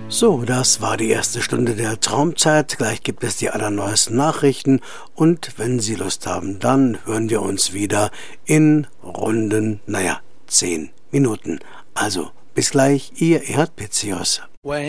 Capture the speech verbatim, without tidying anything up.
So, das war die erste Stunde der Traumzeit. Gleich gibt es die allerneuesten Nachrichten. Und wenn Sie Lust haben, dann hören wir uns wieder in runden, naja, zehn Minuten. Also, bis gleich, Ihr Erhard Pitzios.